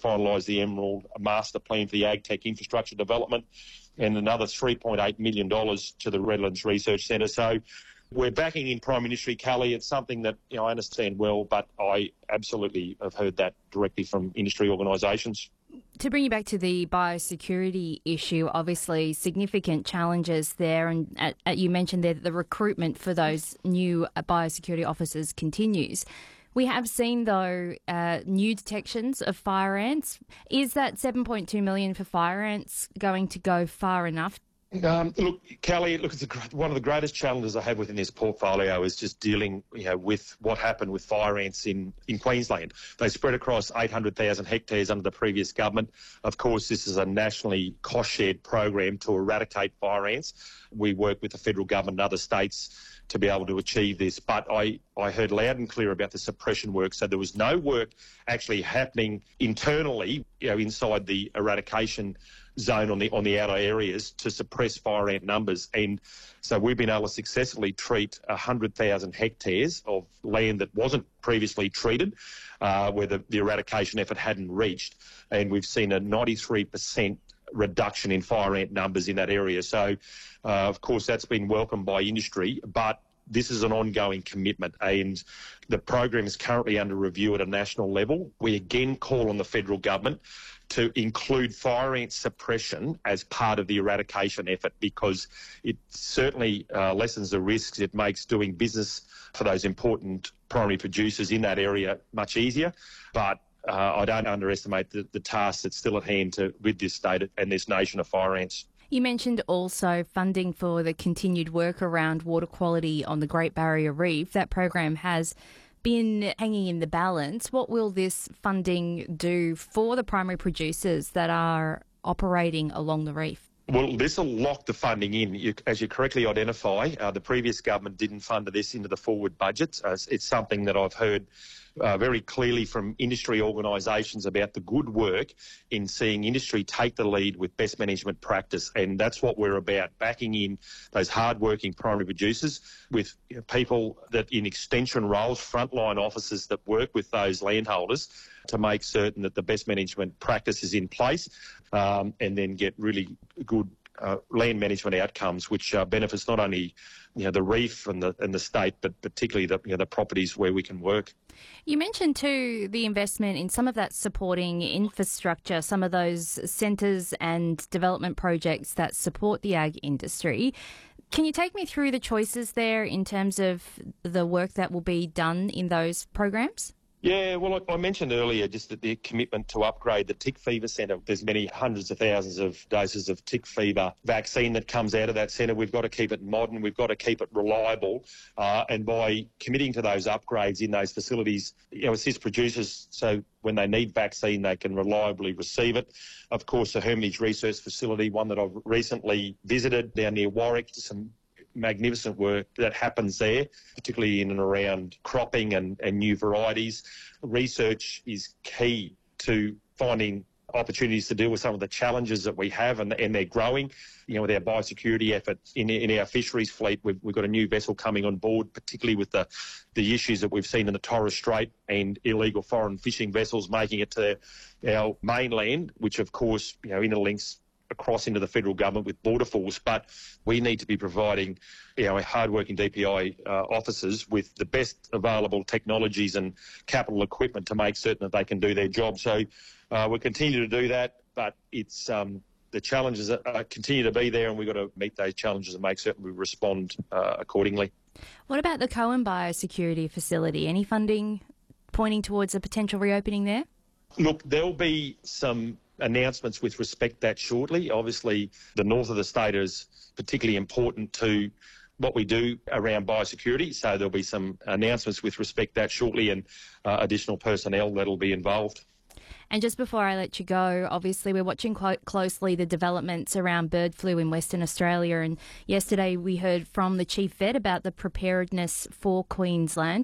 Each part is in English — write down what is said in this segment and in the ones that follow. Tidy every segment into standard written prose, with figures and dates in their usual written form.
finalise the Emerald Master Plan for the AgTech infrastructure development, and another $3.8 million to the Redlands Research Centre. So we're backing in Prime Ministry, Kelly. It's something that I understand well, but I absolutely have heard that directly from industry organisations. To bring you back to the biosecurity issue, obviously significant challenges there, and you mentioned there that the recruitment for those new biosecurity officers continues. We have seen, though, new detections of fire ants. Is that $7.2 million for fire ants going to go far enough? Look, Kelly, it's one of the greatest challenges I have within this portfolio is just dealing, with what happened with fire ants in Queensland. They spread across 800,000 hectares under the previous government. Of course, this is a nationally cost-shared program to eradicate fire ants. We work with the federal government and other states to be able to achieve this. But I heard loud and clear about the suppression work. So there was no work actually happening internally, inside the eradication zone on the outer areas to suppress fire ant numbers. And so we've been able to successfully treat 100,000 hectares of land that wasn't previously treated, where the eradication effort hadn't reached. And we've seen a 93% reduction in fire ant numbers in that area. So, of course, that's been welcomed by industry, but this is an ongoing commitment, and the program is currently under review at a national level. We again call on the federal government to include fire ant suppression as part of the eradication effort, because it certainly lessens the risks. It makes doing business for those important primary producers in that area much easier. But I don't underestimate the task that's still at hand with this state and this nation of fire ants. You mentioned also funding for the continued work around water quality on the Great Barrier Reef. That program has been hanging in the balance. What will this funding do for the primary producers that are operating along the reef? Well, this will lock the funding in. As you correctly identify, the previous government didn't fund this into the forward budgets. It's something that I've heard very clearly from industry organisations about the good work in seeing industry take the lead with best management practice, and that's what we're about, backing in those hard-working primary producers with people that in extension roles, frontline officers that work with those landholders to make certain that the best management practice is in place, and then get really good land management outcomes, which benefits not only the reef and the state, but particularly the properties where we can work. You mentioned too the investment in some of that supporting infrastructure, some of those centres and development projects that support the ag industry. Can you take me through the choices there in terms of the work that will be done in those programs? Yeah, well, I mentioned earlier just that the commitment to upgrade the tick fever centre. There's many hundreds of thousands of doses of tick fever vaccine that comes out of that centre. We've got to keep it modern. We've got to keep it reliable. And by committing to those upgrades in those facilities, assist producers so when they need vaccine, they can reliably receive it. Of course, the Hermitage Research Facility, one that I've recently visited down near Warwick, some magnificent work that happens there, particularly in and around cropping and new varieties. Research is key to finding opportunities to deal with some of the challenges that we have, and they're growing. With our biosecurity efforts in our fisheries fleet, we've got a new vessel coming on board, particularly with the issues that we've seen in the Torres Strait and illegal foreign fishing vessels making it to our mainland, which of course interlinks across into the federal government with Border Force. But we need to be providing hard-working DPI officers with the best available technologies and capital equipment to make certain that they can do their job. So we'll continue to do that, but it's the challenges continue to be there, and we've got to meet those challenges and make certain we respond accordingly. What about the Coen Biosecurity Facility? Any funding pointing towards a potential reopening there? Look, there'll be some announcements with respect to that shortly. Obviously, the north of the state is particularly important to what we do around biosecurity, so there'll be some announcements with respect to that shortly, and additional personnel that'll be involved. And just before I let you go, obviously we're watching quite closely the developments around bird flu in Western Australia, and yesterday we heard from the Chief Vet about the preparedness for Queensland.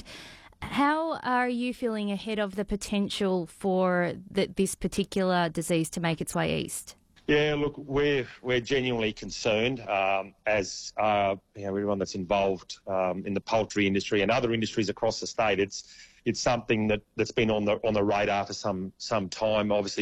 How are you feeling ahead of the potential for this particular disease to make its way east? Yeah, look, we're genuinely concerned, as everyone that's involved in the poultry industry and other industries across the state. It's something that's been on the radar for some time. Obviously,